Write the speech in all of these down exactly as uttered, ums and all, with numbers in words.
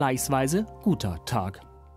vergleichsweise guter Tag.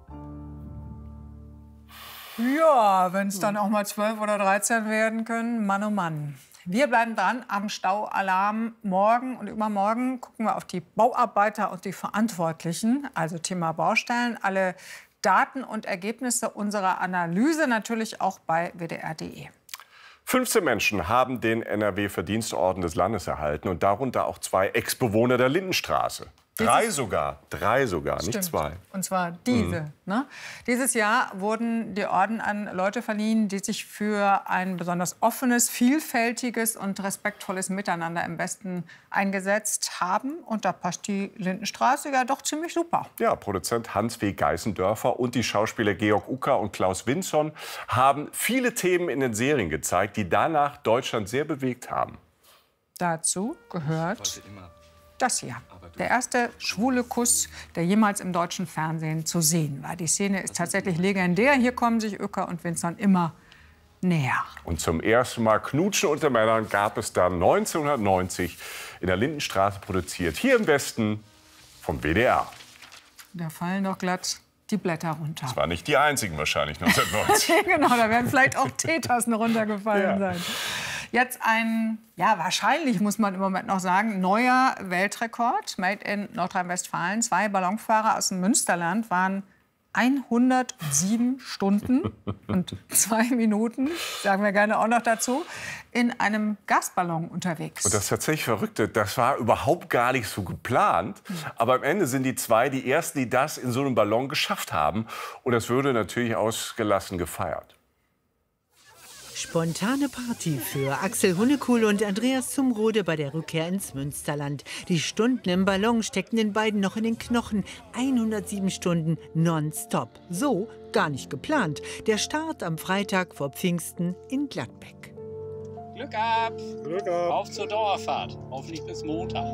Ja, wenn es dann auch mal zwölf oder dreizehn werden können, Mann oh Mann. Wir bleiben dran am Staualarm. Morgen und übermorgen gucken wir auf die Bauarbeiter und die Verantwortlichen, also Thema Baustellen. Alle Daten und Ergebnisse unserer Analyse natürlich auch bei W D R punkt de. fünfzehn Menschen haben den N R W-Verdienstorden des Landes erhalten und darunter auch zwei Ex-Bewohner der Lindenstraße. Drei sogar, drei sogar, Stimmt. nicht zwei. Und zwar diese. Mhm. Ne? Dieses Jahr wurden die Orden an Leute verliehen, die sich für ein besonders offenes, vielfältiges und respektvolles Miteinander im Westen eingesetzt haben. Und da passt die Lindenstraße ja doch ziemlich super. Ja, Produzent Hans W. Geißendörfer und die Schauspieler Georg Ucker und Klaus Winson haben viele Themen in den Serien gezeigt, die danach Deutschland sehr bewegt haben. Dazu gehört das hier. Der erste schwule Kuss, der jemals im deutschen Fernsehen zu sehen war. Die Szene ist tatsächlich legendär. Hier kommen sich Ucker und Winson immer näher. Und zum ersten Mal Knutschen unter Männern gab es dann neunzehnhundertneunzig in der Lindenstraße produziert, hier im Westen vom W D R. Da fallen doch glatt die Blätter runter. Das waren nicht die einzigen wahrscheinlich neunzehnhundertneunzig. Genau, da werden vielleicht auch Teetassen runtergefallen Ja. sein. Jetzt ein, ja wahrscheinlich muss man im Moment noch sagen, neuer Weltrekord, made in Nordrhein-Westfalen. Zwei Ballonfahrer aus dem Münsterland waren hundertsieben Stunden und zwei Minuten, sagen wir gerne auch noch dazu, in einem Gasballon unterwegs. Und das tatsächlich Verrückte, das war überhaupt gar nicht so geplant. Aber am Ende sind die zwei die Ersten, die das in so einem Ballon geschafft haben. Und das würde natürlich ausgelassen gefeiert. Spontane Party für Axel Hunnekuhl und Andreas Zumrode bei der Rückkehr ins Münsterland. Die Stunden im Ballon steckten den beiden noch in den Knochen. hundertsieben Stunden nonstop. So gar nicht geplant. Der Start am Freitag vor Pfingsten in Gladbeck. Glück ab! Glück ab! Auf zur Dauerfahrt. Hoffentlich bis Montag.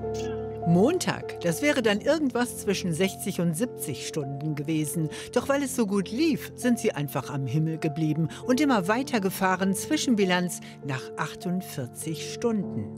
Montag, das wäre dann irgendwas zwischen sechzig und siebzig Stunden gewesen. Doch weil es so gut lief, sind sie einfach am Himmel geblieben und immer weitergefahren. Zwischenbilanz nach achtundvierzig Stunden.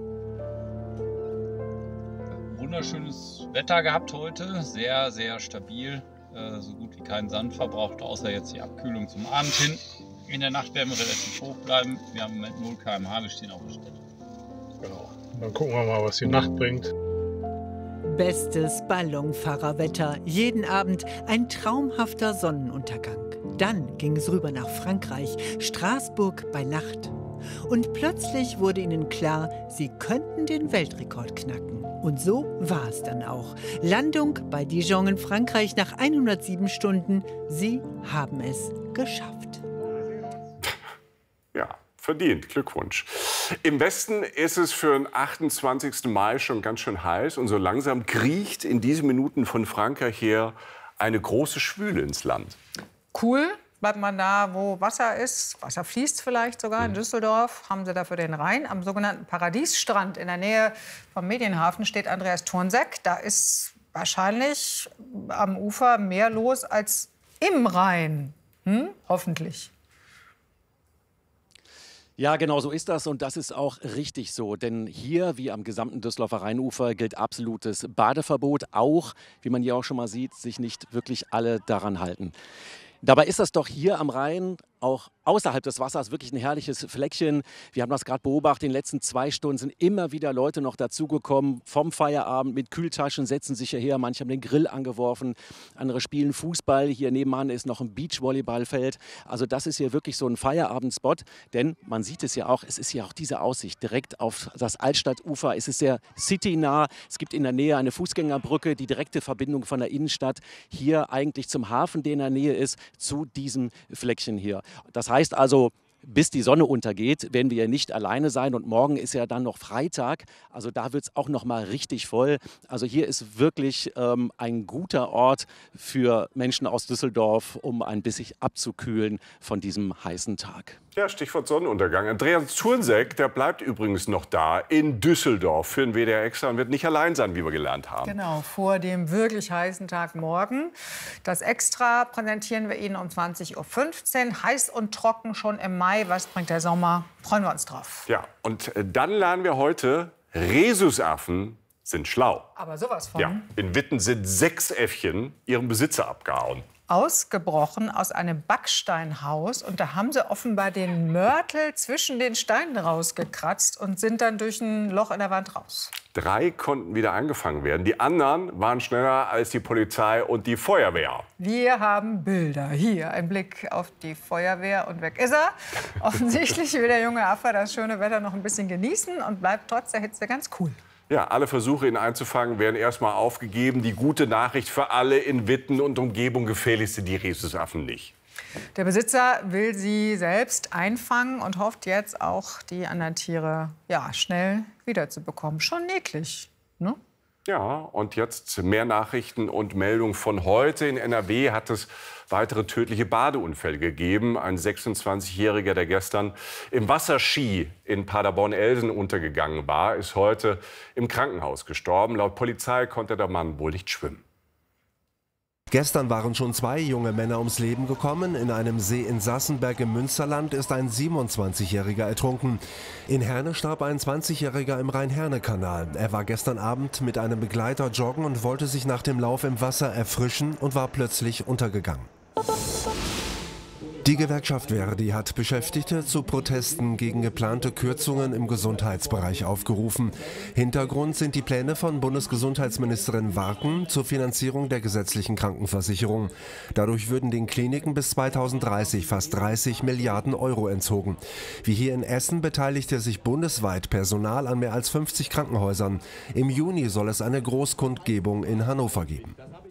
Wunderschönes Wetter gehabt heute. Sehr, sehr stabil. Äh, so gut wie keinen Sand verbraucht, außer jetzt die Abkühlung zum Abend hin. In der Nacht werden wir relativ hoch bleiben. Wir haben im Moment null Kilometer pro Stunde. Wir stehen auf der Stelle. Genau. Dann gucken wir mal, was die Nacht bringt. Bestes Ballonfahrerwetter. Jeden Abend ein traumhafter Sonnenuntergang. Dann ging es rüber nach Frankreich, Straßburg bei Nacht. Und plötzlich wurde ihnen klar, sie könnten den Weltrekord knacken. Und so war es dann auch. Landung bei Dijon in Frankreich nach hundertsieben Stunden. Sie haben es geschafft. Ja, verdient. Glückwunsch. Im Westen ist es für den achtundzwanzigsten Mai schon ganz schön heiß. Und so langsam kriecht in diesen Minuten von Frankreich her eine große Schwüle ins Land. Cool, bleibt man da, wo Wasser ist. Wasser fließt vielleicht sogar. In Düsseldorf haben sie dafür den Rhein. Am sogenannten Paradiesstrand in der Nähe vom Medienhafen steht Andreas Thornseck. Da ist wahrscheinlich am Ufer mehr los als im Rhein. Hm? Hoffentlich. Ja, genau so ist das und das ist auch richtig so. Denn hier, wie am gesamten Düsseldorfer Rheinufer, gilt absolutes Badeverbot. Auch, wie man hier auch schon mal sieht, sich nicht wirklich alle daran halten. Dabei ist das doch hier am Rhein auch außerhalb des Wassers wirklich ein herrliches Fleckchen. Wir haben das gerade beobachtet, in den letzten zwei Stunden sind immer wieder Leute noch dazugekommen. Vom Feierabend mit Kühltaschen setzen sich hierher, manche haben den Grill angeworfen, andere spielen Fußball. Hier nebenan ist noch ein Beachvolleyballfeld. Also das ist hier wirklich so ein Feierabendspot, denn man sieht es ja auch, es ist ja auch diese Aussicht direkt auf das Altstadtufer. Es ist sehr citynah. Es gibt in der Nähe eine Fußgängerbrücke, die direkte Verbindung von der Innenstadt hier eigentlich zum Hafen, der in der Nähe ist, zu diesem Fleckchen hier. Das heißt also, bis die Sonne untergeht, werden wir ja nicht alleine sein. Und morgen ist ja dann noch Freitag. Also da wird es auch noch mal richtig voll. Also hier ist wirklich ähm, ein guter Ort für Menschen aus Düsseldorf, um ein bisschen abzukühlen von diesem heißen Tag. Ja, Stichwort Sonnenuntergang. Andreas Thornseck, der bleibt übrigens noch da in Düsseldorf für den W D R Extra und wird nicht allein sein, wie wir gelernt haben. Genau, vor dem wirklich heißen Tag morgen. Das Extra präsentieren wir Ihnen um zwanzig Uhr fünfzehn. Heiß und trocken schon im Mai. Was bringt der Sommer? Freuen wir uns drauf. Ja, und dann lernen wir heute Rhesusaffen sind schlau. Aber sowas von. Ja, in Witten sind sechs Äffchen ihrem Besitzer abgehauen. Ausgebrochen aus einem Backsteinhaus. Und da haben sie offenbar den Mörtel zwischen den Steinen rausgekratzt und sind dann durch ein Loch in der Wand raus. Drei konnten wieder eingefangen werden. Die anderen waren schneller als die Polizei und die Feuerwehr. Wir haben Bilder. Hier ein Blick auf die Feuerwehr und weg ist er. Offensichtlich will der junge Affe das schöne Wetter noch ein bisschen genießen und bleibt trotz der Hitze ganz cool. Ja, alle Versuche, ihn einzufangen, werden erstmal aufgegeben. Die gute Nachricht für alle in Witten und Umgebung: gefährlich sind die Rhesusaffen nicht. Der Besitzer will sie selbst einfangen und hofft jetzt auch, die anderen Tiere ja, schnell wiederzubekommen. Schon niedlich, ne? Ja, und jetzt mehr Nachrichten und Meldungen von heute. In N R W hat es weitere tödliche Badeunfälle gegeben. Ein sechsundzwanzigjähriger, der gestern im Wasserski in Paderborn-Elsen untergegangen war, ist heute im Krankenhaus gestorben. Laut Polizei konnte der Mann wohl nicht schwimmen. Gestern waren schon zwei junge Männer ums Leben gekommen. In einem See in Sassenberg im Münsterland ist ein siebenundzwanzigjähriger ertrunken. In Herne starb ein zwanzigjähriger im Rhein-Herne-Kanal. Er war gestern Abend mit einem Begleiter joggen und wollte sich nach dem Lauf im Wasser erfrischen und war plötzlich untergegangen. Die Gewerkschaft ver.di hat Beschäftigte zu Protesten gegen geplante Kürzungen im Gesundheitsbereich aufgerufen. Hintergrund sind die Pläne von Bundesgesundheitsministerin Warken zur Finanzierung der gesetzlichen Krankenversicherung. Dadurch würden den Kliniken bis zweitausenddreißig fast dreißig Milliarden Euro entzogen. Wie hier in Essen beteiligte sich bundesweit Personal an mehr als fünfzig Krankenhäusern. Im Juni soll es eine Großkundgebung in Hannover geben.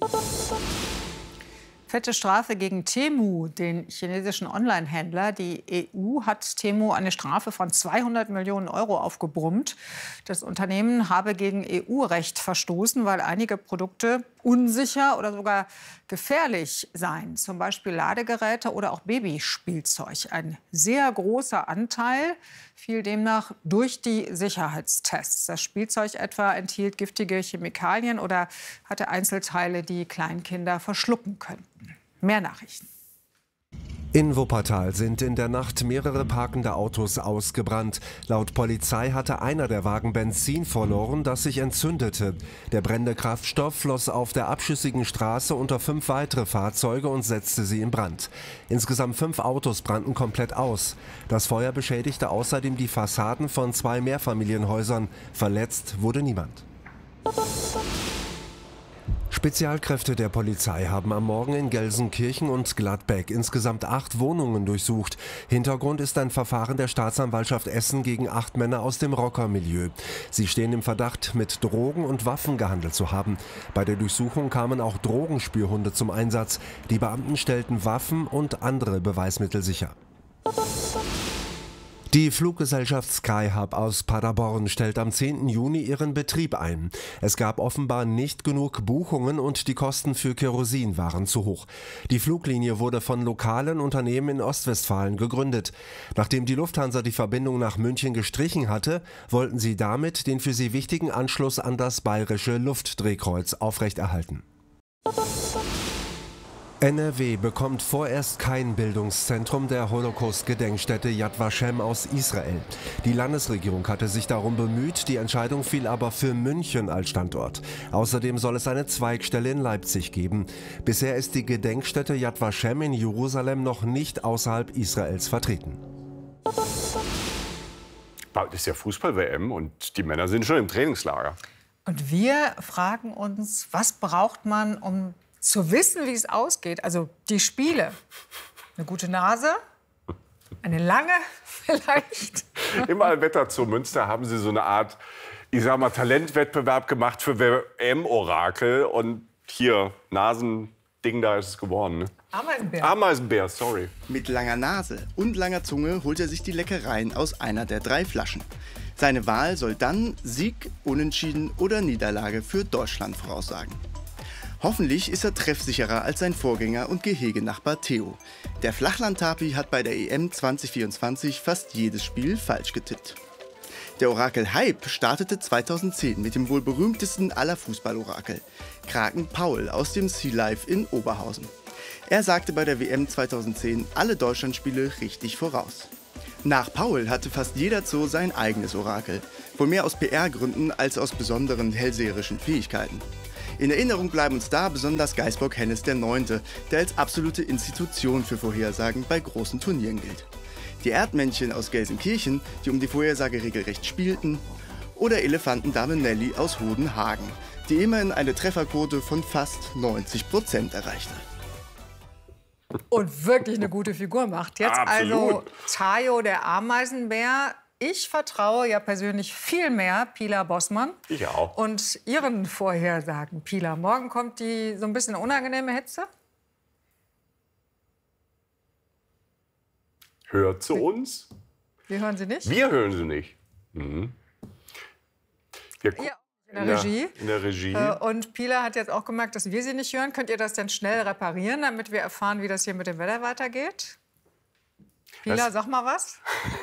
Fette Strafe gegen Temu, den chinesischen Online-Händler. Die E U hat Temu eine Strafe von zweihundert Millionen Euro aufgebrummt. Das Unternehmen habe gegen E U-Recht verstoßen, weil einige Produkte unsicher oder sogar gefährlich seien. Zum Beispiel Ladegeräte oder auch Babyspielzeug. Ein sehr großer Anteil fiel demnach durch die Sicherheitstests. Das Spielzeug etwa enthielt giftige Chemikalien oder hatte Einzelteile, die Kleinkinder verschlucken könnten. Mehr Nachrichten. In Wuppertal sind in der Nacht mehrere parkende Autos ausgebrannt. Laut Polizei hatte einer der Wagen Benzin verloren, das sich entzündete. Der brennende Kraftstoff floss auf der abschüssigen Straße unter fünf weitere Fahrzeuge und setzte sie in Brand. Insgesamt fünf Autos brannten komplett aus. Das Feuer beschädigte außerdem die Fassaden von zwei Mehrfamilienhäusern. Verletzt wurde niemand. Spezialkräfte der Polizei haben am Morgen in Gelsenkirchen und Gladbeck insgesamt acht Wohnungen durchsucht. Hintergrund ist ein Verfahren der Staatsanwaltschaft Essen gegen acht Männer aus dem Rockermilieu. Sie stehen im Verdacht, mit Drogen und Waffen gehandelt zu haben. Bei der Durchsuchung kamen auch Drogenspürhunde zum Einsatz. Die Beamten stellten Waffen und andere Beweismittel sicher. Die Fluggesellschaft Skyhub aus Paderborn stellt am zehnten Juni ihren Betrieb ein. Es gab offenbar nicht genug Buchungen und die Kosten für Kerosin waren zu hoch. Die Fluglinie wurde von lokalen Unternehmen in Ostwestfalen gegründet. Nachdem die Lufthansa die Verbindung nach München gestrichen hatte, wollten sie damit den für sie wichtigen Anschluss an das bayerische Luftdrehkreuz aufrechterhalten. N R W bekommt vorerst kein Bildungszentrum der Holocaust-Gedenkstätte Yad Vashem aus Israel. Die Landesregierung hatte sich darum bemüht, die Entscheidung fiel aber für München als Standort. Außerdem soll es eine Zweigstelle in Leipzig geben. Bisher ist die Gedenkstätte Yad Vashem in Jerusalem noch nicht außerhalb Israels vertreten. Bald ist ja Fußball-W M und die Männer sind schon im Trainingslager. Und wir fragen uns, was braucht man, um zu wissen, wie es ausgeht? Also die Spiele. Eine gute Nase, eine lange vielleicht. Im Allwetter zu Münster haben sie so eine Art, ich sag mal, Talentwettbewerb gemacht für W M-Orakel. Und hier, Nasending, da ist es geworden. Ne? Ameisenbär. Ameisenbär, sorry. Mit langer Nase und langer Zunge holt er sich die Leckereien aus einer der drei Flaschen. Seine Wahl soll dann Sieg, Unentschieden oder Niederlage für Deutschland voraussagen. Hoffentlich ist er treffsicherer als sein Vorgänger und Gehegenachbar Theo. Der Flachland-Tapi hat bei der E M zwanzig vierundzwanzig fast jedes Spiel falsch getippt. Der Orakel-Hype startete zweitausendzehn mit dem wohl berühmtesten aller Fußballorakel, Kraken Paul aus dem Sea Life in Oberhausen. Er sagte bei der W M zweitausendzehn alle Deutschlandspiele richtig voraus. Nach Paul hatte fast jeder Zoo sein eigenes Orakel. Wohl mehr aus P R-Gründen als aus besonderen hellseherischen Fähigkeiten. In Erinnerung bleiben uns da besonders Geißbock Hennes der Neunte, der als absolute Institution für Vorhersagen bei großen Turnieren gilt. Die Erdmännchen aus Gelsenkirchen, die um die Vorhersage regelrecht spielten. Oder Elefantendame Nelly aus Hodenhagen, die immerhin eine Trefferquote von fast neunzig Prozent erreichte. Und wirklich eine gute Figur macht. Jetzt Absolut. also Tayo, der Ameisenbär. Ich vertraue ja persönlich viel mehr Pila Bossmann. Ich auch. Und Ihren Vorhersagen, Pila. Morgen kommt die so ein bisschen unangenehme Hitze. Hört zu uns. Wir hören Sie nicht? Wir hören sie nicht. Mhm. Wir Ja, in der Regie. In der Regie. Äh, Und Pila hat jetzt auch gemerkt, dass wir sie nicht hören. Könnt ihr das denn schnell reparieren, damit wir erfahren, wie das hier mit dem Wetter weitergeht? Pila, Das- sag mal was.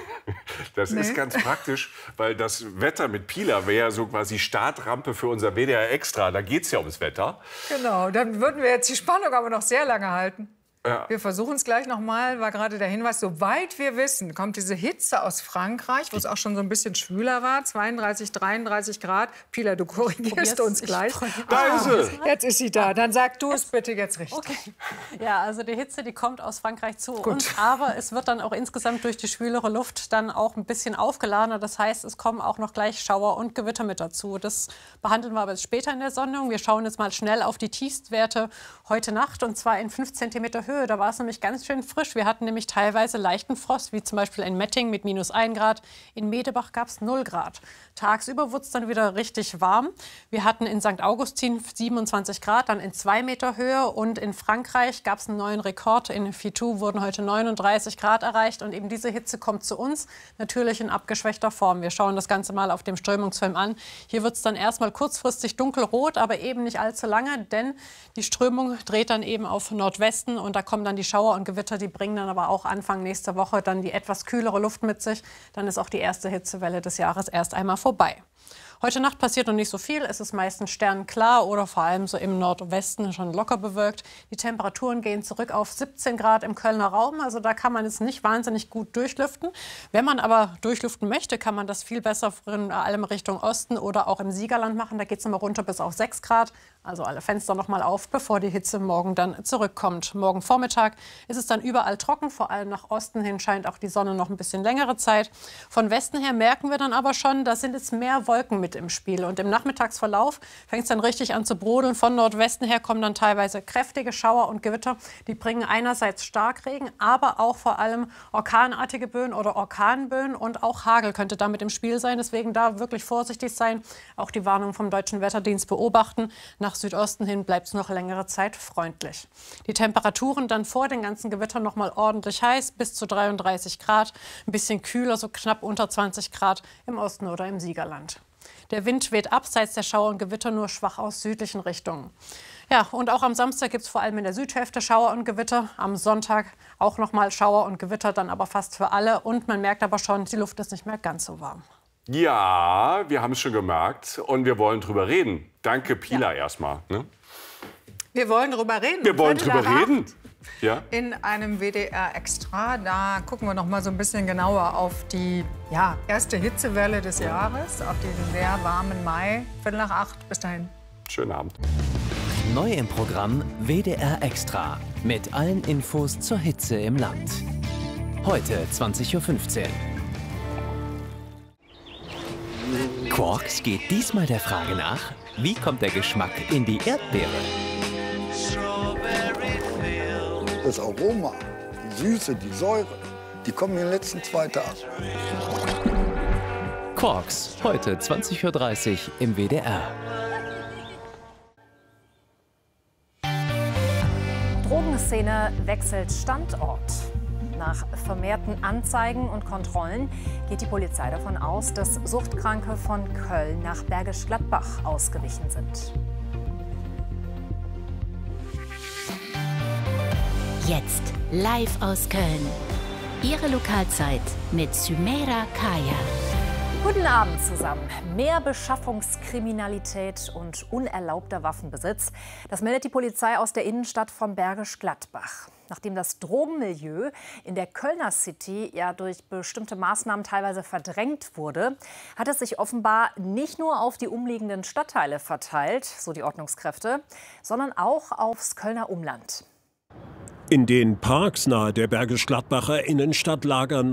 Das Nee. ist ganz praktisch, weil das Wetter mit Pila wäre ja so quasi Startrampe für unser W D R Extra. Da geht es ja ums Wetter. Genau, dann würden wir jetzt die Spannung aber noch sehr lange halten. Ja. Wir versuchen es gleich noch mal, war gerade der Hinweis, soweit wir wissen, kommt diese Hitze aus Frankreich, wo es auch schon so ein bisschen schwüler war, zweiunddreißig, dreiunddreißig Grad. Pila, du korrigierst Probier's. uns Ich gleich. probiere- Da ist sie. Jetzt ist sie da. Dann sag du es bitte jetzt richtig. Okay. Ja, also die Hitze, die kommt aus Frankreich zu uns, aber es wird dann auch insgesamt durch die schwülere Luft dann auch ein bisschen aufgeladener. Das heißt, es kommen auch noch gleich Schauer und Gewitter mit dazu. Das behandeln wir aber jetzt später in der Sendung. Wir schauen jetzt mal schnell auf die Tiefstwerte heute Nacht, und zwar in fünf Zentimeter Höhe. Da war es nämlich ganz schön frisch. Wir hatten nämlich teilweise leichten Frost, wie zum Beispiel in Metting mit minus ein Grad. In Medebach gab es null Grad. Tagsüber wurde es dann wieder richtig warm. Wir hatten in Sankt Augustin siebenundzwanzig Grad, dann in zwei Meter Höhe. Und in Frankreich gab es einen neuen Rekord. In Fitou wurden heute neununddreißig Grad erreicht. Und eben diese Hitze kommt zu uns, natürlich in abgeschwächter Form. Wir schauen das Ganze mal auf dem Strömungsfilm an. Hier wird es dann erstmal kurzfristig dunkelrot, aber eben nicht allzu lange, denn die Strömung dreht dann eben auf Nordwesten, und da kommen dann die Schauer und Gewitter, die bringen dann aber auch Anfang nächster Woche dann die etwas kühlere Luft mit sich. Dann ist auch die erste Hitzewelle des Jahres erst einmal vorbei. Heute Nacht passiert noch nicht so viel. Es ist meistens sternklar oder vor allem so im Nordwesten schon locker bewölkt. Die Temperaturen gehen zurück auf siebzehn Grad im Kölner Raum. Also da kann man jetzt nicht wahnsinnig gut durchlüften. Wenn man aber durchlüften möchte, kann man das viel besser in allem Richtung Osten oder auch im Siegerland machen. Da geht es nochmal runter bis auf sechs Grad. Also alle Fenster noch mal auf, bevor die Hitze morgen dann zurückkommt. Morgen Vormittag ist es dann überall trocken. Vor allem nach Osten hin scheint auch die Sonne noch ein bisschen längere Zeit. Von Westen her merken wir dann aber schon, da sind jetzt mehr Wolken mit im Spiel. Und im Nachmittagsverlauf fängt es dann richtig an zu brodeln. Von Nordwesten her kommen dann teilweise kräftige Schauer und Gewitter. Die bringen einerseits Starkregen, aber auch vor allem orkanartige Böen oder Orkanböen. Und auch Hagel könnte damit im Spiel sein. Deswegen da wirklich vorsichtig sein. Auch die Warnung vom Deutschen Wetterdienst beobachten. Nach Südosten hin bleibt es noch längere Zeit freundlich. Die Temperaturen dann vor den ganzen Gewittern noch mal ordentlich heiß, bis zu dreiunddreißig Grad. Ein bisschen kühler, so knapp unter zwanzig Grad im Osten oder im Siegerland. Der Wind weht abseits der Schauer und Gewitter nur schwach aus südlichen Richtungen. Ja, und auch am Samstag gibt es vor allem in der Südhälfte Schauer und Gewitter. Am Sonntag auch noch mal Schauer und Gewitter, dann aber fast für alle. Und man merkt aber schon, die Luft ist nicht mehr ganz so warm. Ja, wir haben es schon gemerkt und wir wollen drüber reden. Danke, Pila, Ja. erstmal. Ne? Wir wollen drüber reden. Wir wollen Viertel drüber nach acht reden. Ja? In einem W D R Extra. Da gucken wir noch mal so ein bisschen genauer auf die ja, erste Hitzewelle des Jahres, auf diesen sehr warmen Mai. Viertel nach acht. Bis dahin. Schönen Abend. Neu im Programm W D R Extra. Mit allen Infos zur Hitze im Land. Heute zwanzig Uhr fünfzehn. Quarks geht diesmal der Frage nach, wie kommt der Geschmack in die Erdbeere? Das Aroma, die Süße, die Säure, die kommen in den letzten zwei Tagen. Quarks, heute zwanzig Uhr dreißig im W D R. Drogenszene wechselt Standort. Nach vermehrten Anzeigen und Kontrollen geht die Polizei davon aus, dass Suchtkranke von Köln nach Bergisch Gladbach ausgewichen sind. Jetzt live aus Köln. Ihre Lokalzeit mit Sümeira Kaya. Guten Abend zusammen. Mehr Beschaffungskriminalität und unerlaubter Waffenbesitz. Das meldet die Polizei aus der Innenstadt von Bergisch Gladbach. Nachdem das Drogenmilieu in der Kölner City ja durch bestimmte Maßnahmen teilweise verdrängt wurde, hat es sich offenbar nicht nur auf die umliegenden Stadtteile verteilt, so die Ordnungskräfte, sondern auch aufs Kölner Umland. In den Parks nahe der Bergisch Gladbacher Innenstadt lagern